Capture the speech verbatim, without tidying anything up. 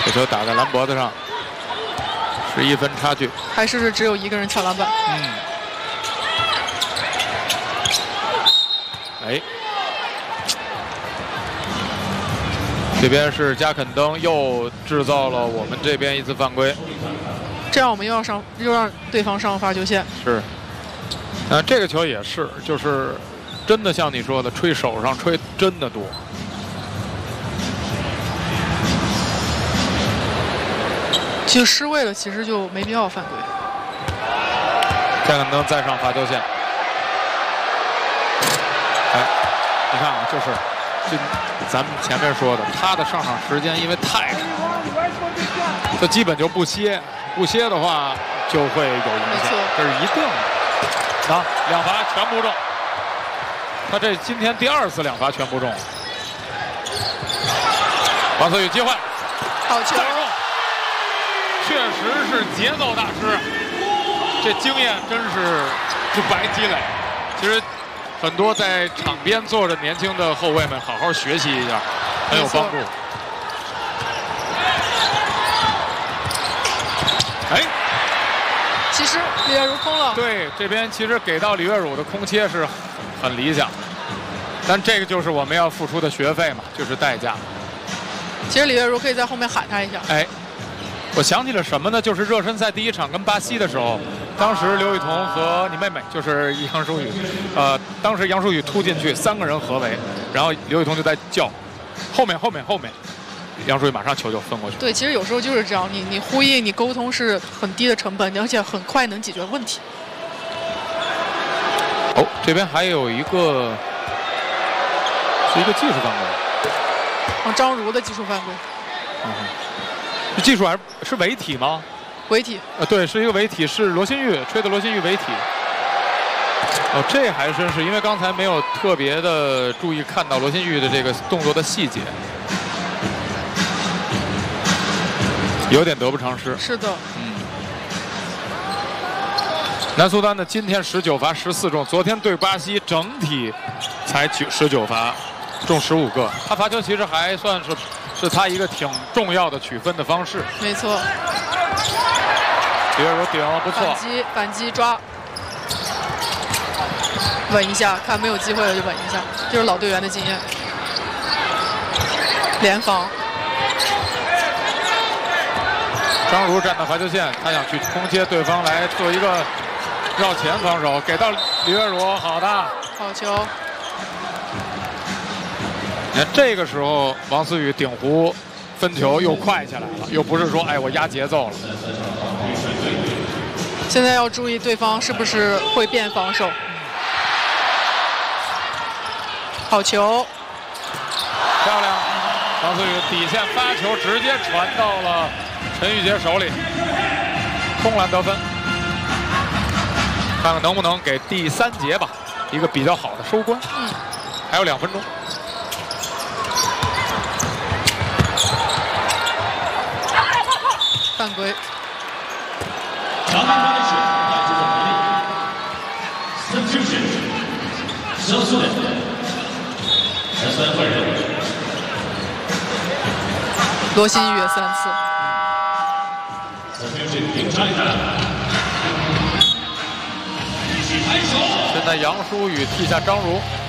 这球打在蓝脖子上，十一分差距。 还是只有一个人抢篮板。 嗯。哎，这边是加肯登又制造了我们这边一次犯规， 这样我们又要上，又让对方上罚球线。 是。呃，这个球也是，就是真的像你说的，吹手上吹真的多。 就失位了，其实就没必要犯规。 加肯登再上罚球线。哎，你看啊，就是这咱们前面说的，他的上场时间因为太长，他基本就不歇，不歇的话就会有影响，这是一定的。啊，两罚全部中，他这今天第二次两罚全部中。王思雨机会， 好球！ 确实是节奏大师，这经验真是不白积累。其实很多在场边坐着年轻的后卫们，好好学习一下，很有帮助。哎， 其实李月如空了。 对，这边其实给到李月汝的空切是很理想，但这个就是我们要付出的学费嘛，就是代价。 其实李月如可以在后面喊他一下。 哎。我想起了什么呢？就是热身赛第一场跟巴西的时候，当时刘雨桐和你妹妹就是杨舒雨，呃，当时杨舒雨突进去，三个人合围，然后刘雨桐就在叫，后面后面后面，杨舒雨马上球就分过去。 对，其实有时候就是这样，你你呼应你沟通是很低的成本，而且很快能解决问题。 哦，这边还有一个是一个技术犯规， 啊，张如的技术犯规。 嗯。这技术还是是违体吗？ 违体。 呃，对，是一个违体，是罗新玉吹的罗新玉违体。哦，这还真是，因为刚才没有特别的注意看到罗新玉的这个动作的细节，有点得不偿失。 是的。 嗯。南苏丹的今天十九罚十四中，昨天对巴西整体才九十九罚，中十五个。他罚球其实还算是。是他一个挺重要的取分的方式。 没错。 李月如顶不错。 反击，反击抓，稳一下，看没有机会了就稳一下，这是老队员的经验。联防。 张如站到罚球线，他想去空接对方来做一个绕前防守，给到李月如，好的。 好球。 你看这个时候，王思雨顶弧分球又快下来了，又不是说哎我压节奏了。 现在要注意对方是不是会变防守。好球， 漂亮！王思雨底线发球直接传到了陈玉洁手里，空篮得分。看看能不能给第三节吧一个比较好的收官。 嗯， 还有两分钟。 犯规。 场边的是来自总比例，三球是小苏的十三分人。 罗新宇三次。 三球是平常的。 现在杨舒雨替下张如。